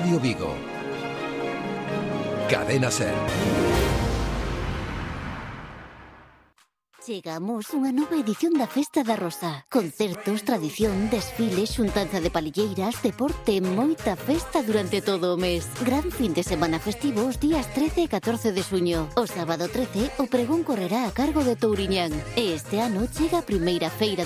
Radio Vigo. Cadena Ser. Chegamos unha nova edición da Festa da Rosa. Concertos, tradición, desfiles, xuntanza de palilleiras, deporte, moita festa durante todo o mes. Gran fin de semana festivo os días 13 e 14 de xuño. O sábado 13, o pregón correrá a cargo de Touriñán. E este ano chega a primeira feira